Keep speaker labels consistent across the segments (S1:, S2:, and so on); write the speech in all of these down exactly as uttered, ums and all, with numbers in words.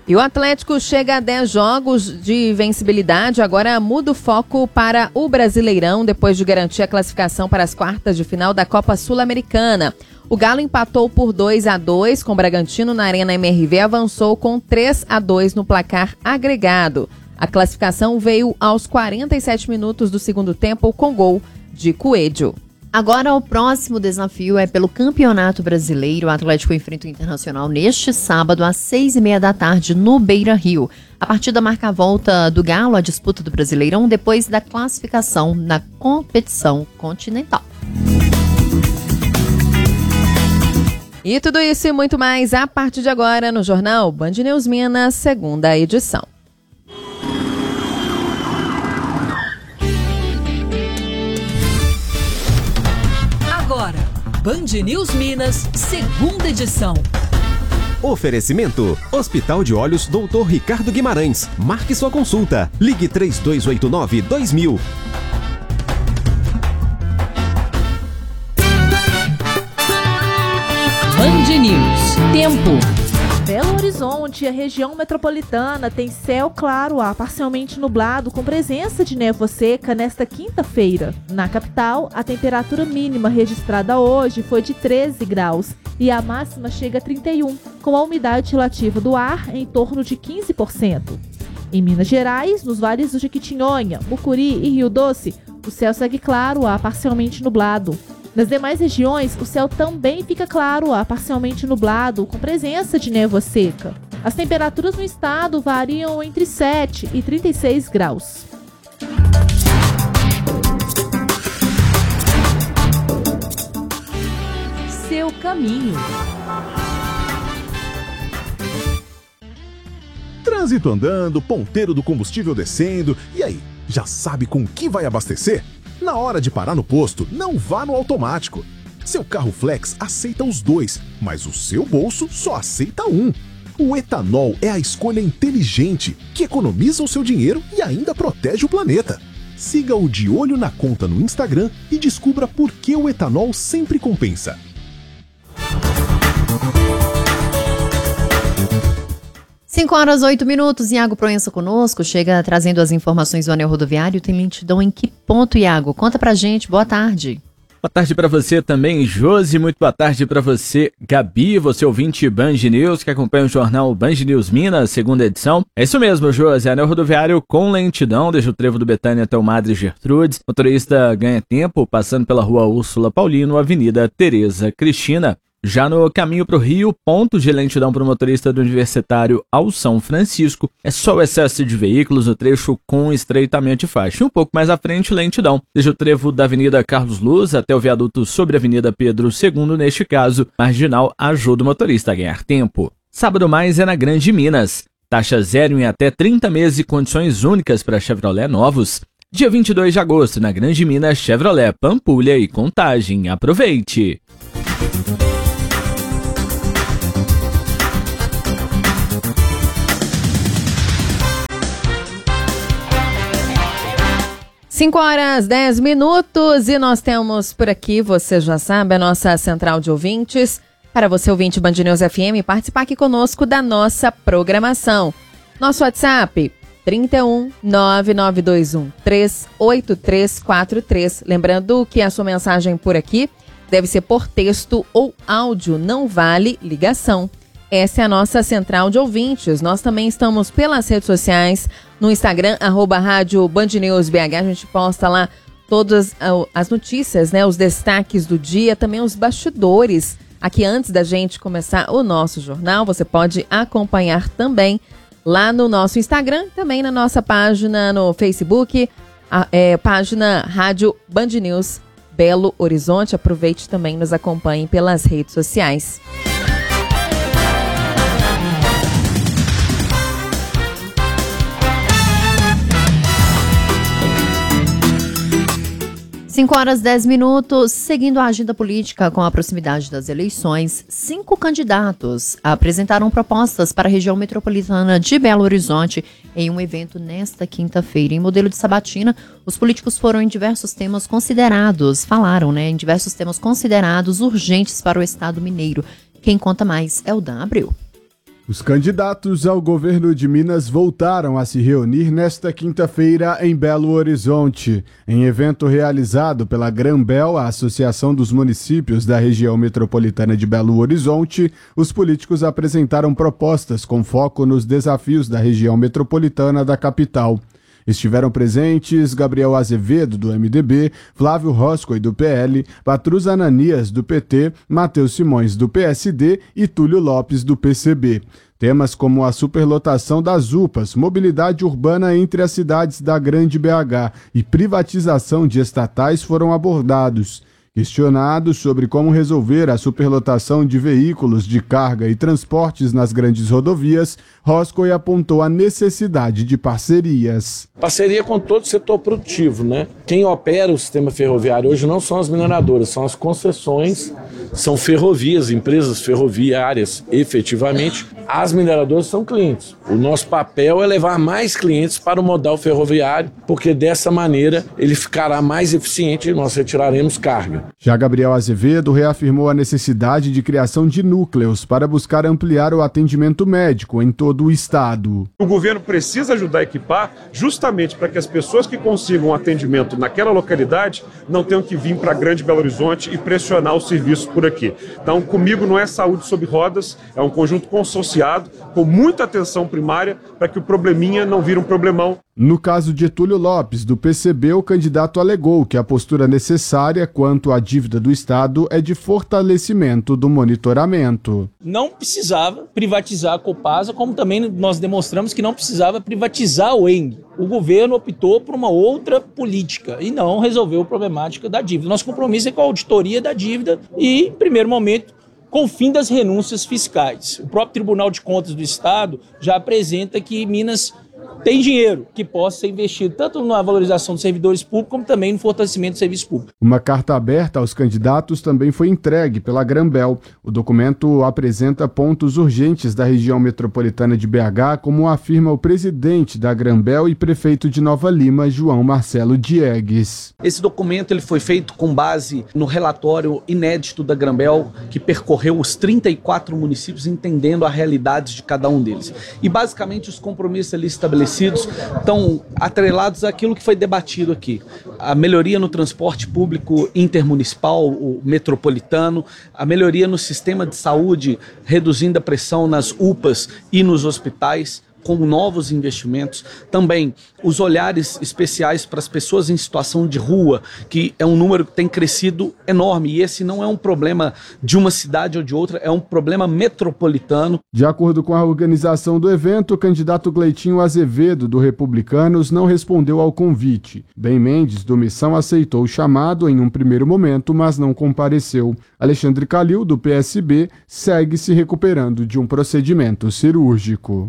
S1: E o Atlético chega a dez jogos de vencibilidade, agora muda o foco para o Brasileirão, depois de garantir a classificação para as quartas de final da Copa Sul-Americana. O Galo empatou por dois a dois com o Bragantino na Arena M R V, avançou com três a dois no placar agregado. A classificação veio aos quarenta e sete minutos do segundo tempo com gol de Coelho.
S2: Agora o próximo desafio é pelo Campeonato Brasileiro. O Atlético enfrenta o Internacional neste sábado às seis e meia da tarde no Beira-Rio. A partida marca a volta do Galo à disputa do Brasileirão depois da classificação na competição continental.
S1: E tudo isso e muito mais a partir de agora no Jornal Band News Minas, segunda edição.
S3: Agora, Band News Minas, segunda edição.
S4: Oferecimento: Hospital de Olhos doutor Ricardo Guimarães. Marque sua consulta. Ligue três dois oito nove, dois mil.
S3: Band News. Tempo.
S5: Belo Horizonte e a região metropolitana tem céu claro a parcialmente nublado com presença de névoa seca nesta quinta-feira. Na capital, a temperatura mínima registrada hoje foi de treze graus e a máxima chega a trinta e um, com a umidade relativa do ar em torno de quinze por cento. Em Minas Gerais, nos vales do Jequitinhonha, Mucuri e Rio Doce, o céu segue claro a parcialmente nublado. Nas demais regiões, o céu também fica claro a parcialmente nublado, com presença de névoa seca. As temperaturas no estado variam entre sete e trinta e seis graus.
S3: Seu caminho.
S6: Trânsito andando, ponteiro do combustível descendo, e aí, já sabe com o que vai abastecer? Na hora de parar no posto, não vá no automático. Seu carro flex aceita os dois, mas o seu bolso só aceita um. O etanol é a escolha inteligente, que economiza o seu dinheiro e ainda protege o planeta. Siga o De Olho na Conta no Instagram e descubra por que o etanol sempre compensa.
S2: cinco horas, oito minutos, Iago Proença conosco, chega trazendo as informações do anel rodoviário. Tem lentidão em que ponto, Iago? Conta pra gente, boa tarde.
S7: Boa tarde para você também, Josi, muito boa tarde para você, Gabi, você ouvinte Band News, que acompanha o jornal Band News Minas, segunda edição. É isso mesmo, Josi, anel rodoviário com lentidão, desde o trevo do Betânia até o Madre Gertrudes. Motorista ganha tempo passando pela rua Úrsula Paulino, Avenida Tereza Cristina. Já no caminho para o Rio, ponto de lentidão para o motorista do Universitário ao São Francisco. É só o excesso de veículos no trecho com estreitamento de faixa. Um pouco mais à frente, lentidão. Desde o trevo da Avenida Carlos Luz até o viaduto sobre a Avenida Pedro segundo, neste caso, marginal ajuda o motorista a ganhar tempo. Sábado mais é na Grande Minas. Taxa zero em até trinta meses e condições únicas para Chevrolet novos. Dia vinte e dois de agosto, na Grande Minas, Chevrolet, Pampulha e Contagem. Aproveite!
S1: cinco horas, dez minutos e nós temos por aqui, você já sabe, a nossa central de ouvintes. Para você, ouvinte Band News F M, participar aqui conosco da nossa programação. Nosso WhatsApp, trinta e um, nove nove dois um, três oito três quatro três. Lembrando que a sua mensagem por aqui deve ser por texto ou áudio, não vale ligação. Essa é a nossa central de ouvintes. Nós também estamos pelas redes sociais, no Instagram, arroba Rádio Band News B H. A gente posta lá todas as notícias, né, os destaques do dia, também os bastidores. Aqui antes da gente começar o nosso jornal, você pode acompanhar também lá no nosso Instagram, também na nossa página no Facebook, a é, página Rádio Band News Belo Horizonte. Aproveite também, nos acompanhe pelas redes sociais.
S2: cinco horas, dez minutos, seguindo a agenda política com a proximidade das eleições, cinco candidatos apresentaram propostas para a região metropolitana de Belo Horizonte em um evento nesta quinta-feira. Em modelo de sabatina, os políticos foram em diversos temas considerados, falaram, né, em diversos temas considerados urgentes para o estado mineiro. Quem conta mais é o Dan Abreu.
S8: Os candidatos ao governo de Minas voltaram a se reunir nesta quinta-feira em Belo Horizonte. Em evento realizado pela Granbel, a Associação dos Municípios da Região Metropolitana de Belo Horizonte, os políticos apresentaram propostas com foco nos desafios da região metropolitana da capital. Estiveram presentes Gabriel Azevedo, do M D B, Flávio Roscoe, do P L, Patrus Ananias, do P T, Matheus Simões, do P S D e Túlio Lopes, do P C B. Temas como a superlotação das U P As, mobilidade urbana entre as cidades da Grande B H e privatização de estatais foram abordados. Questionado sobre como resolver a superlotação de veículos de carga e transportes nas grandes rodovias, Roscoe apontou a necessidade de parcerias.
S9: Parceria com todo o setor produtivo, né? Quem opera o sistema ferroviário hoje não são as mineradoras, são as concessões, são ferrovias, empresas ferroviárias, efetivamente. As mineradoras são clientes. O nosso papel é levar mais clientes para o modal ferroviário, porque dessa maneira ele ficará mais eficiente e nós retiraremos carga.
S8: Já Gabriel Azevedo reafirmou a necessidade de criação de núcleos para buscar ampliar o atendimento médico em todo o estado.
S10: O governo precisa ajudar a equipar justamente para que as pessoas que consigam um atendimento naquela localidade não tenham que vir para a Grande Belo Horizonte e pressionar os serviços por aqui. Então, comigo não é saúde sob rodas, é um conjunto consociado, com muita atenção primária, para que o probleminha não vire um problemão.
S8: No caso de Túlio Lopes, do P C B, o candidato alegou que a postura necessária quanto à dívida do Estado é de fortalecimento do monitoramento.
S11: Não precisava privatizar a Copasa, como também nós demonstramos que não precisava privatizar o E N G. O governo optou por uma outra política e não resolveu a problemática da dívida. Nosso compromisso é com a auditoria da dívida e, em primeiro momento, com o fim das renúncias fiscais. O próprio Tribunal de Contas do Estado já apresenta que Minas tem dinheiro que possa ser investido tanto na valorização dos servidores públicos como também no fortalecimento do serviço público.
S8: Uma carta aberta aos candidatos também foi entregue pela Granbel. O documento apresenta pontos urgentes da região metropolitana de B H, como afirma o presidente da Granbel e prefeito de Nova Lima, João Marcelo Diegues.
S12: Esse documento ele foi feito com base no relatório inédito da Granbel, que percorreu os trinta e quatro municípios, entendendo a realidade de cada um deles. E basicamente os compromissos ali estabelecidos estão atrelados àquilo que foi debatido aqui. A melhoria no transporte público intermunicipal, o metropolitano, a melhoria no sistema de saúde, reduzindo a pressão nas U P As e nos hospitais, com novos investimentos. Também os olhares especiais para as pessoas em situação de rua, que é um número que tem crescido enorme. E esse não é um problema de uma cidade ou de outra, é um problema metropolitano.
S8: De acordo com a organização do evento, o candidato Gleitinho Azevedo, do Republicanos, não respondeu ao convite. Ben Mendes, do Missão, aceitou o chamado em um primeiro momento, mas não compareceu. Alexandre Calil, do P S B, segue se recuperando de um procedimento cirúrgico.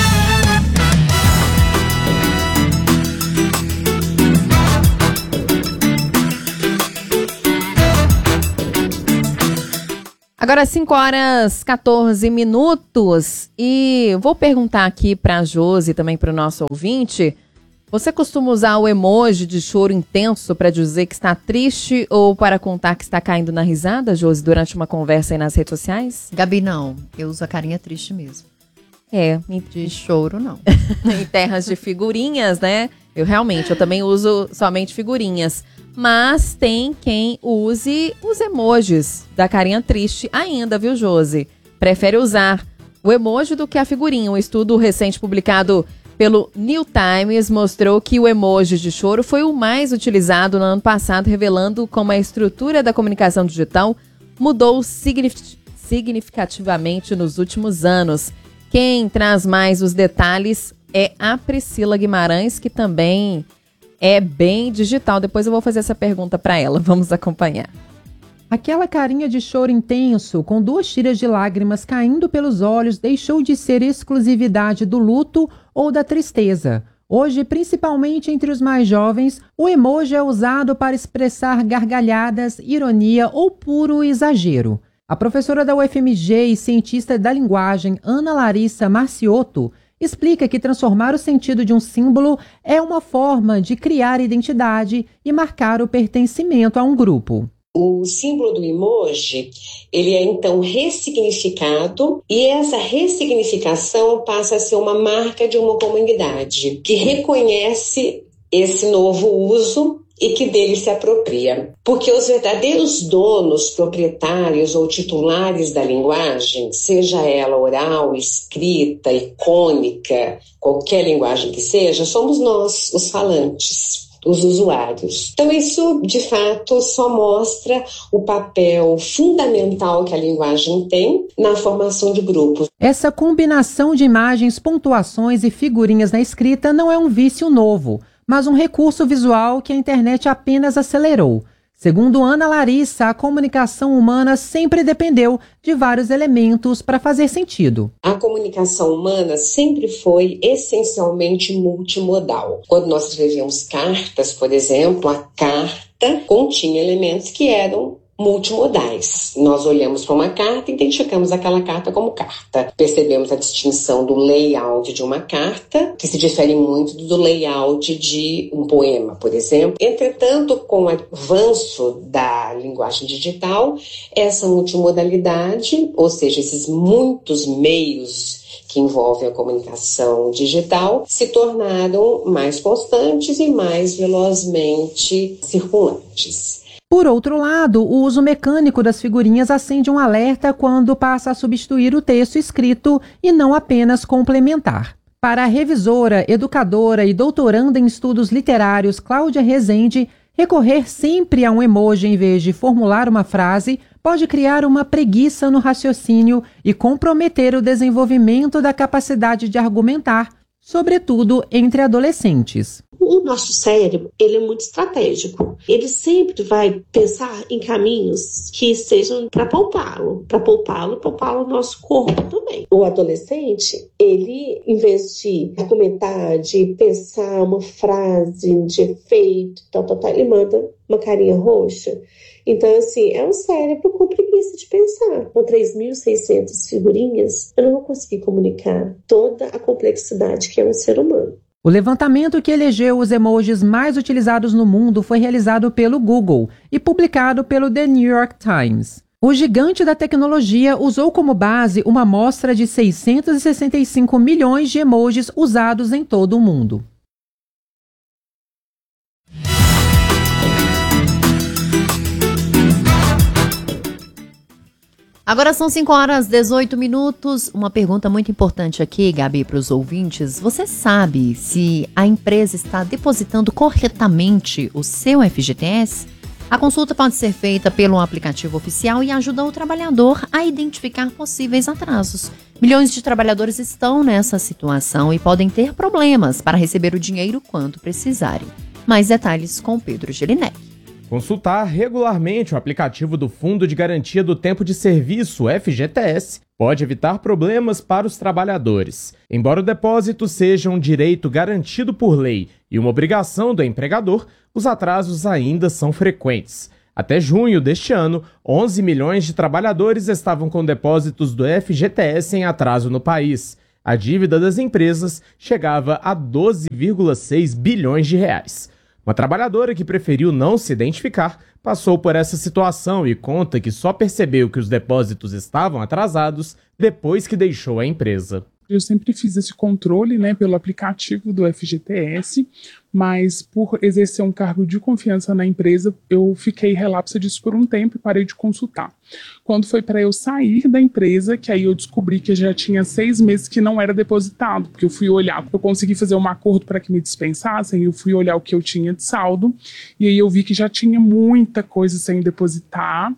S1: Agora cinco horas e quatorze minutos e vou perguntar aqui para a Josi e também para o nosso ouvinte, você costuma usar o emoji de choro intenso para dizer que está triste ou para contar que está caindo na risada, Josi, durante uma conversa aí nas redes sociais?
S2: Gabi, não. Eu uso a carinha triste mesmo.
S1: É.
S2: De choro, não.
S1: Em terras de figurinhas, né? Eu realmente, eu também uso somente figurinhas. Mas tem quem use os emojis da carinha triste ainda, viu, Josi? Prefere usar o emoji do que a figurinha. Um estudo recente publicado pelo New Times mostrou que o emoji de choro foi o mais utilizado no ano passado, revelando como a estrutura da comunicação digital mudou significativamente nos últimos anos. Quem traz mais os detalhes é a Priscila Guimarães, que também é bem digital. Depois eu vou fazer essa pergunta para ela. Vamos acompanhar.
S13: Aquela carinha de choro intenso, com duas tiras de lágrimas caindo pelos olhos, deixou de ser exclusividade do luto ou da tristeza. Hoje, principalmente entre os mais jovens, o emoji é usado para expressar gargalhadas, ironia ou puro exagero. A professora da U F M G e cientista da linguagem, Ana Larissa Marciotto, explica que transformar o sentido de um símbolo é uma forma de criar identidade e marcar o pertencimento a um grupo.
S14: O símbolo do emoji, ele é então ressignificado e essa ressignificação passa a ser uma marca de uma comunidade que reconhece esse novo uso e que dele se apropria. Porque os verdadeiros donos, proprietários ou titulares da linguagem, seja ela oral, escrita, icônica, qualquer linguagem que seja, somos nós, os falantes, os usuários. Então isso, de fato, só mostra o papel fundamental que a linguagem tem na formação de grupos.
S13: Essa combinação de imagens, pontuações e figurinhas na escrita não é um vício novo, mas um recurso visual que a internet apenas acelerou. Segundo Ana Larissa, a comunicação humana sempre dependeu de vários elementos para fazer sentido.
S14: A comunicação humana sempre foi essencialmente multimodal. Quando nós escrevíamos cartas, por exemplo, a carta continha elementos que eram multimodais. Nós olhamos para uma carta e identificamos aquela carta como carta. Percebemos a distinção do layout de uma carta, que se difere muito do layout de um poema, por exemplo. Entretanto, com o avanço da linguagem digital, essa multimodalidade, ou seja, esses muitos meios que envolvem a comunicação digital, se tornaram mais constantes e mais velozmente circulantes.
S13: Por outro lado, o uso mecânico das figurinhas acende um alerta quando passa a substituir o texto escrito e não apenas complementar. Para a revisora, educadora e doutoranda em estudos literários Cláudia Rezende, recorrer sempre a um emoji em vez de formular uma frase pode criar uma preguiça no raciocínio e comprometer o desenvolvimento da capacidade de argumentar, sobretudo entre adolescentes.
S15: O nosso cérebro, ele é muito estratégico. Ele sempre vai pensar em caminhos que sejam para poupá-lo, para poupá-lo, poupá-lo o nosso corpo também. O adolescente, ele, em vez de argumentar, de pensar uma frase de efeito, tal, tal, tal, ele manda uma carinha roxa. Então, assim, é um cérebro com preguiça de pensar. Com três mil e seiscentas figurinhas, eu não vou conseguir comunicar toda a complexidade que é um ser humano.
S13: O levantamento que elegeu os emojis mais utilizados no mundo foi realizado pelo Google e publicado pelo The New York Times. O gigante da tecnologia usou como base uma amostra de seiscentos e sessenta e cinco milhões de emojis usados em todo o mundo.
S2: Agora são cinco horas e dezoito minutos. Uma pergunta muito importante aqui, Gabi, para os ouvintes. Você sabe se a empresa está depositando corretamente o seu F G T S? A consulta pode ser feita pelo aplicativo oficial e ajuda o trabalhador a identificar possíveis atrasos. Milhões de trabalhadores estão nessa situação e podem ter problemas para receber o dinheiro quando precisarem. Mais detalhes com Pedro Gelinek.
S16: Consultar regularmente o aplicativo do Fundo de Garantia do Tempo de Serviço, F G T S, pode evitar problemas para os trabalhadores. Embora o depósito seja um direito garantido por lei e uma obrigação do empregador, os atrasos ainda são frequentes. Até junho deste ano, onze milhões de trabalhadores estavam com depósitos do F G T S em atraso no país. A dívida das empresas chegava a doze vírgula seis bilhões de reais. Uma trabalhadora que preferiu não se identificar passou por essa situação e conta que só percebeu que os depósitos estavam atrasados depois que deixou a empresa.
S17: Eu sempre fiz esse controle, né, pelo aplicativo do F G T S, mas por exercer um cargo de confiança na empresa, eu fiquei relapsa disso por um tempo e parei de consultar. Quando foi para eu sair da empresa, que aí eu descobri que já tinha seis meses que não era depositado, porque eu fui olhar, eu consegui fazer um acordo para que me dispensassem, eu fui olhar o que eu tinha de saldo, e aí eu vi que já tinha muita coisa sem depositar,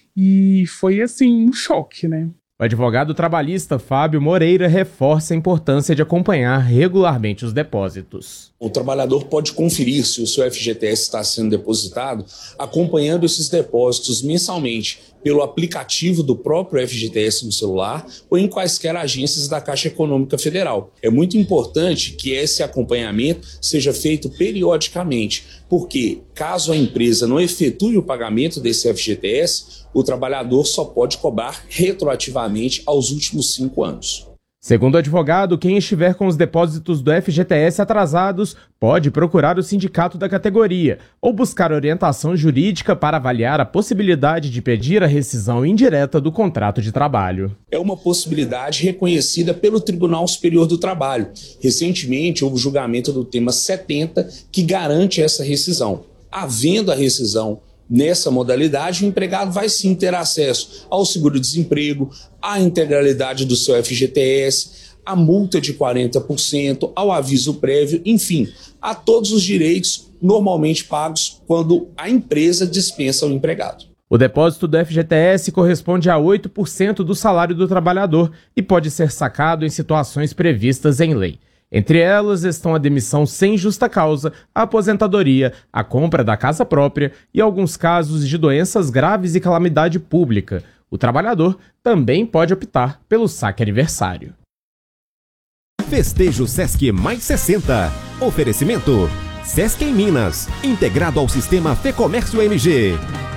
S17: e foi assim, um choque, né?
S16: O advogado trabalhista Fábio Moreira reforça a importância de acompanhar regularmente os depósitos.
S18: O trabalhador pode conferir se o seu F G T S está sendo depositado acompanhando esses depósitos mensalmente pelo aplicativo do próprio F G T S no celular ou em quaisquer agências da Caixa Econômica Federal. É muito importante que esse acompanhamento seja feito periodicamente, porque caso a empresa não efetue o pagamento desse F G T S, o trabalhador só pode cobrar retroativamente aos últimos cinco anos.
S16: Segundo o advogado, quem estiver com os depósitos do F G T S atrasados pode procurar o sindicato da categoria ou buscar orientação jurídica para avaliar a possibilidade de pedir a rescisão indireta do contrato de trabalho.
S18: É uma possibilidade reconhecida pelo Tribunal Superior do Trabalho. Recentemente, houve o julgamento do tema setenta que garante essa rescisão. Havendo a rescisão nessa modalidade, o empregado vai sim ter acesso ao seguro-desemprego, à integralidade do seu F G T S, à multa de quarenta por cento, ao aviso prévio, enfim, a todos os direitos normalmente pagos quando a empresa dispensa o empregado.
S16: O depósito do F G T S corresponde a oito por cento do salário do trabalhador e pode ser sacado em situações previstas em lei. Entre elas estão a demissão sem justa causa, a aposentadoria, a compra da casa própria e alguns casos de doenças graves e calamidade pública. O trabalhador também pode optar pelo saque aniversário.
S4: Festejo Sesc mais sessenta. Oferecimento Sesc em Minas, integrado ao sistema Fecomércio M G.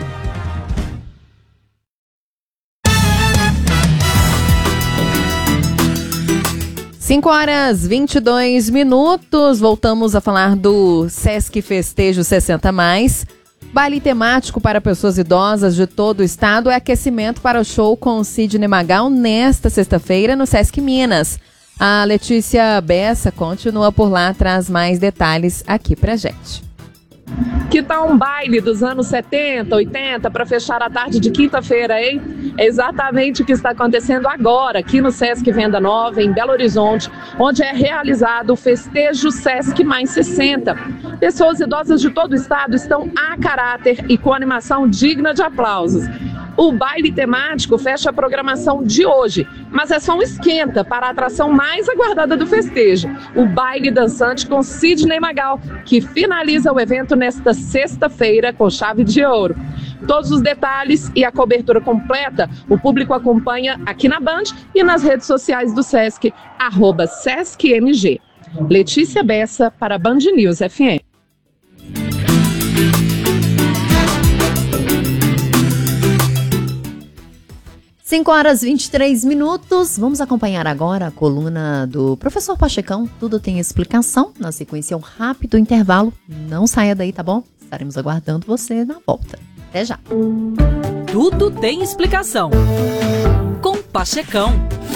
S1: cinco horas e vinte e dois minutos, voltamos a falar do Sesc Festejo sessenta mais. Baile temático para pessoas idosas de todo o estado é aquecimento para o show com Sidney Magal nesta sexta-feira no Sesc Minas. A Letícia Bessa continua por lá, traz mais detalhes aqui pra gente.
S19: Que tal um baile dos anos setenta, oitenta para fechar a tarde de quinta-feira, hein? É exatamente o que está acontecendo agora aqui no Sesc Venda Nova, em Belo Horizonte, onde é realizado o Festejo Sesc mais sessenta. Pessoas idosas de todo o estado estão a caráter e com animação digna de aplausos. O baile temático fecha a programação de hoje, mas é só um esquenta para a atração mais aguardada do festejo, o baile dançante com Sidney Magal, que finaliza o evento nesta sexta-feira com chave de ouro. Todos os detalhes e a cobertura completa o público acompanha aqui na Band e nas redes sociais do Sesc, arroba SescMG. Letícia Bessa para Band News F M.
S2: cinco horas e vinte e três minutos. Vamos acompanhar agora a coluna do professor Pachecão. Tudo tem explicação. Na sequência, um rápido intervalo. Não saia daí, tá bom? Estaremos aguardando você na volta. Até já.
S3: Tudo tem explicação. Com Pachecão.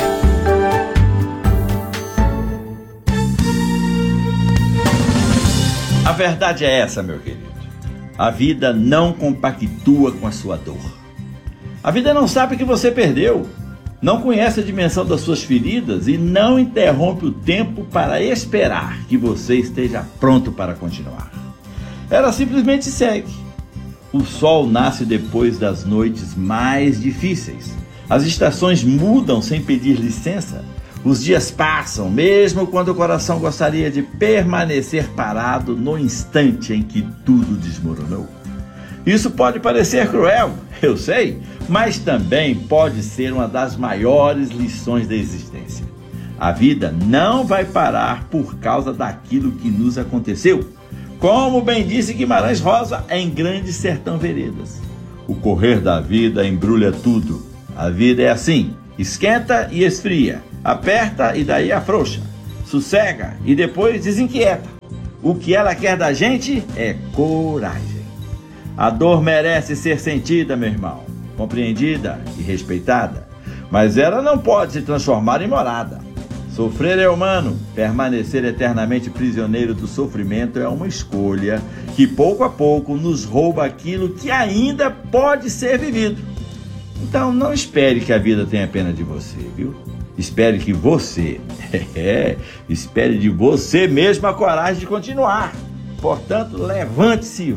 S20: A verdade é essa, meu querido. A vida não compactua com a sua dor. A vida não sabe que você perdeu, não conhece a dimensão das suas feridas e não interrompe o tempo para esperar que você esteja pronto para continuar. Ela simplesmente segue. O sol nasce depois das noites mais difíceis. As estações mudam sem pedir licença. Os dias passam, mesmo quando o coração gostaria de permanecer parado no instante em que tudo desmoronou. Isso pode parecer cruel, eu sei, mas também pode ser uma das maiores lições da existência. A vida não vai parar por causa daquilo que nos aconteceu. Como bem disse Guimarães Rosa em Grande Sertão Veredas. O correr da vida embrulha tudo. A vida é assim, esquenta e esfria, aperta e daí afrouxa, sossega e depois desinquieta. O que ela quer da gente é coragem. A dor merece ser sentida, meu irmão, compreendida e respeitada, mas ela não pode se transformar em morada. Sofrer é humano, permanecer eternamente prisioneiro do sofrimento é uma escolha que pouco a pouco nos rouba aquilo que ainda pode ser vivido. Então não espere que a vida tenha pena de você, viu? Espere que você, é, espere de você mesmo a coragem de continuar. Portanto, levante-se.